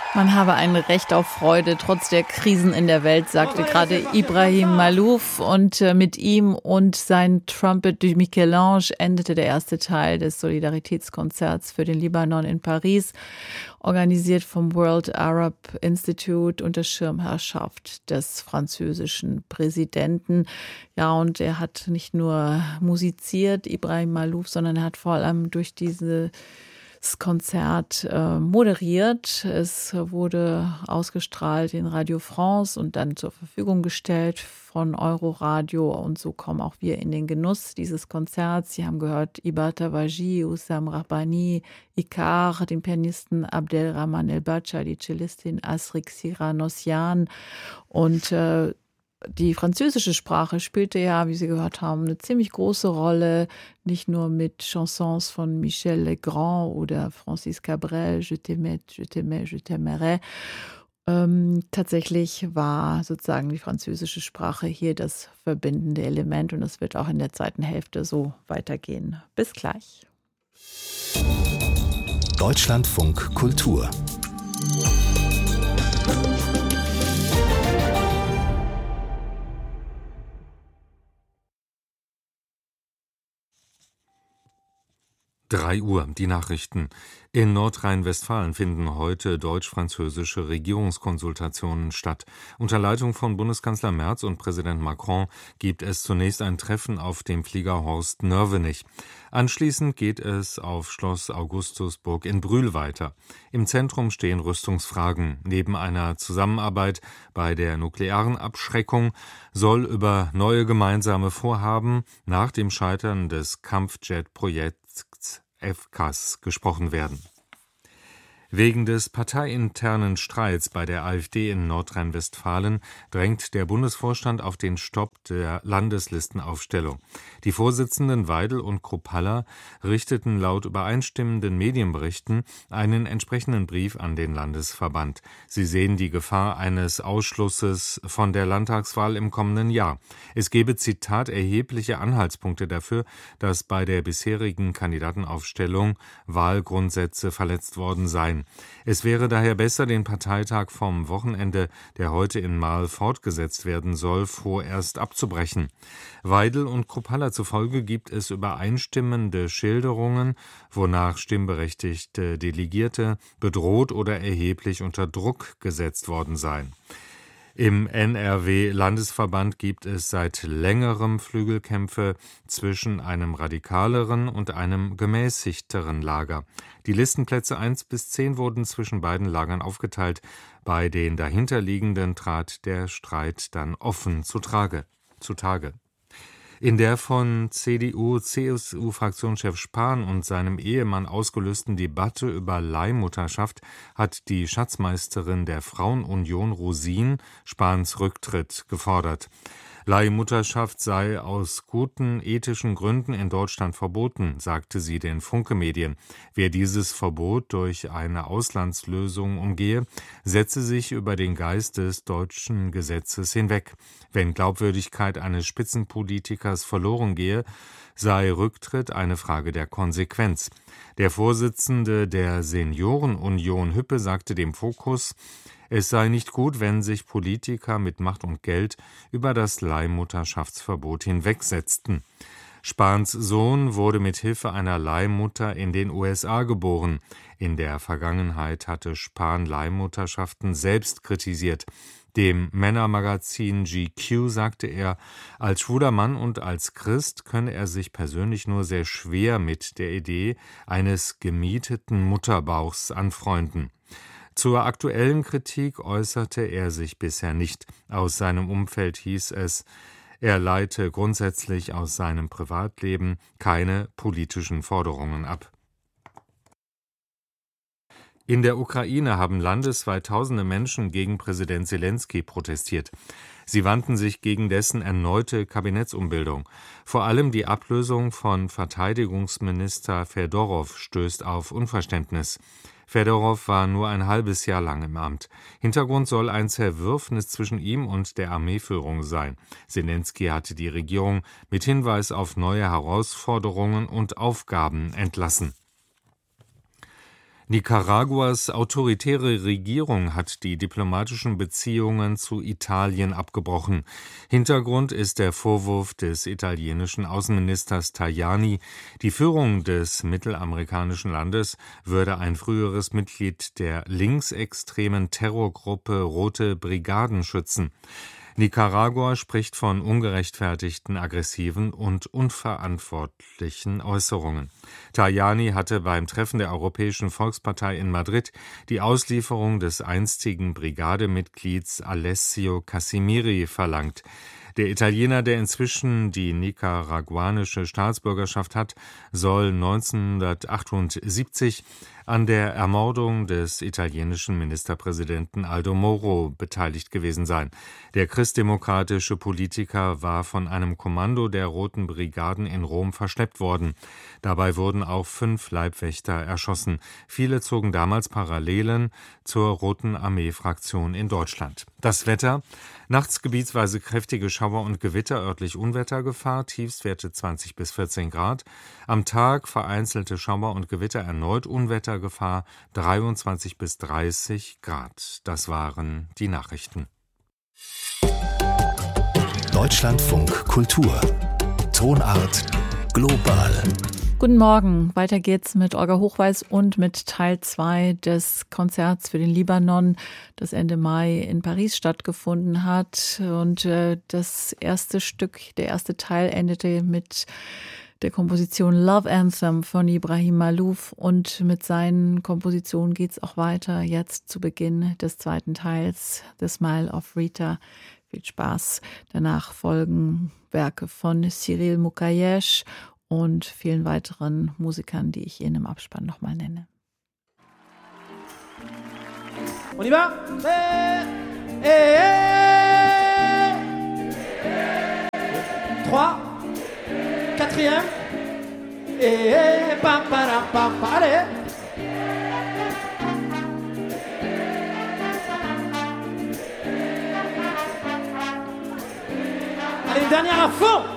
Man habe ein Recht auf Freude, trotz der Krisen in der Welt, sagte gerade Ibrahim Malouf. Und mit ihm und sein Trumpet du Michel-Ange endete der erste Teil des Solidaritätskonzerts für den Libanon in Paris, organisiert vom World Arab Institute unter Schirmherrschaft des französischen Präsidenten. Ja, und er hat nicht nur musiziert, Ibrahim Malouf, sondern er hat vor allem durch dieses Konzert moderiert. Es wurde ausgestrahlt in Radio France und dann zur Verfügung gestellt von Euroradio. Und so kommen auch wir in den Genuss dieses Konzerts. Sie haben gehört Iba Tawaji, Hussam Rahbani, Ikar, den Pianisten Abdelrahman El-Bacha, die Cellistin Asrik Siranossian und die französische Sprache spielte ja, wie Sie gehört haben, eine ziemlich große Rolle, nicht nur mit Chansons von Michel Legrand oder Francis Cabrel, Je t'aimais, je t'aimais, je t'aimerais. Tatsächlich war sozusagen die französische Sprache hier das verbindende Element und das wird auch in der zweiten Hälfte so weitergehen. Bis gleich. Deutschlandfunk Kultur. Uhr, die Nachrichten. In Nordrhein-Westfalen finden heute deutsch-französische Regierungskonsultationen statt. Unter Leitung von Bundeskanzler Merz und Präsident Macron gibt es zunächst ein Treffen auf dem Flieger Horst Nörvenich. Anschließend geht es auf Schloss Augustusburg in Brühl weiter. Im Zentrum stehen Rüstungsfragen. Neben einer Zusammenarbeit bei der nuklearen Abschreckung soll über neue gemeinsame Vorhaben nach dem Scheitern des Kampfjet-Projekts FCAS gesprochen werden. Wegen des parteiinternen Streits bei der AfD in Nordrhein-Westfalen drängt der Bundesvorstand auf den Stopp der Landeslistenaufstellung. Die Vorsitzenden Weidel und Kruppalla richteten laut übereinstimmenden Medienberichten einen entsprechenden Brief an den Landesverband. Sie sehen die Gefahr eines Ausschlusses von der Landtagswahl im kommenden Jahr. Es gebe, Zitat, erhebliche Anhaltspunkte dafür, dass bei der bisherigen Kandidatenaufstellung Wahlgrundsätze verletzt worden seien. Es wäre daher besser, den Parteitag vom Wochenende, der heute in Marl fortgesetzt werden soll, vorerst abzubrechen. Weidel und Kruppalla zufolge gibt es übereinstimmende Schilderungen, wonach stimmberechtigte Delegierte bedroht oder erheblich unter Druck gesetzt worden seien. Im NRW-Landesverband gibt es seit längerem Flügelkämpfe zwischen einem radikaleren und einem gemäßigteren Lager. Die Listenplätze 1 bis 10 wurden zwischen beiden Lagern aufgeteilt. Bei den dahinterliegenden trat der Streit dann offen zutage. In der von CDU-CSU-Fraktionschef Spahn und seinem Ehemann ausgelösten Debatte über Leihmutterschaft hat die Schatzmeisterin der Frauenunion Rosin Spahns Rücktritt gefordert. Leihmutterschaft sei aus guten ethischen Gründen in Deutschland verboten, sagte sie den Funke-Medien. Wer dieses Verbot durch eine Auslandslösung umgehe, setze sich über den Geist des deutschen Gesetzes hinweg. Wenn Glaubwürdigkeit eines Spitzenpolitikers verloren gehe, sei Rücktritt eine Frage der Konsequenz. Der Vorsitzende der Seniorenunion Hüppe sagte dem Fokus, es sei nicht gut, wenn sich Politiker mit Macht und Geld über das Leihmutterschaftsverbot hinwegsetzten. Spahns Sohn wurde mit Hilfe einer Leihmutter in den USA geboren. In der Vergangenheit hatte Spahn Leihmutterschaften selbst kritisiert. Dem Männermagazin GQ sagte er, als schwuler Mann und als Christ könne er sich persönlich nur sehr schwer mit der Idee eines gemieteten Mutterbauchs anfreunden. Zur aktuellen Kritik äußerte er sich bisher nicht. Aus seinem Umfeld hieß es, er leite grundsätzlich aus seinem Privatleben keine politischen Forderungen ab. In der Ukraine haben landesweit tausende Menschen gegen Präsident Selenskyj protestiert. Sie wandten sich gegen dessen erneute Kabinettsumbildung. Vor allem die Ablösung von Verteidigungsminister Fedorow stößt auf Unverständnis. Fedorow war nur ein halbes Jahr lang im Amt. Hintergrund soll ein Zerwürfnis zwischen ihm und der Armeeführung sein. Selenskyj hatte die Regierung mit Hinweis auf neue Herausforderungen und Aufgaben entlassen. Nicaraguas autoritäre Regierung hat die diplomatischen Beziehungen zu Italien abgebrochen. Hintergrund ist der Vorwurf des italienischen Außenministers Tajani, die Führung des mittelamerikanischen Landes würde ein früheres Mitglied der linksextremen Terrorgruppe Rote Brigaden schützen. Nicaragua spricht von ungerechtfertigten, aggressiven und unverantwortlichen Äußerungen. Tajani hatte beim Treffen der Europäischen Volkspartei in Madrid die Auslieferung des einstigen Brigademitglieds Alessio Cassimiri verlangt. Der Italiener, der inzwischen die nicaraguanische Staatsbürgerschaft hat, soll 1978 an der Ermordung des italienischen Ministerpräsidenten Aldo Moro beteiligt gewesen sein. Der christdemokratische Politiker war von einem Kommando der Roten Brigaden in Rom verschleppt worden. Dabei wurden auch 5 Leibwächter erschossen. Viele zogen damals Parallelen zur Roten Armee-Fraktion in Deutschland. Das Wetter: Nachts gebietsweise kräftige Schauer und Gewitter, örtlich Unwettergefahr, Tiefstwerte 20 bis 14 Grad. Am Tag vereinzelte Schauer und Gewitter, erneut Unwettergefahr, 23 bis 30 Grad. Das waren die Nachrichten. Deutschlandfunk Kultur. Tonart global. Guten Morgen, weiter geht's mit Olga Hochweis und mit Teil 2 des Konzerts für den Libanon, das Ende Mai in Paris stattgefunden hat. Und das erste Stück, der erste Teil endete mit der Komposition Love Anthem von Ibrahim Malouf, und mit seinen Kompositionen geht's auch weiter jetzt zu Beginn des zweiten Teils, The Smile of Rita. Viel Spaß. Danach folgen Werke von Cyril Mukayesh und vielen weiteren Musikern, die ich Ihnen im Abspann nochmal nenne. On y va? 3, 4e, pam, pam, pam, allez! Allez, une dernière à fond!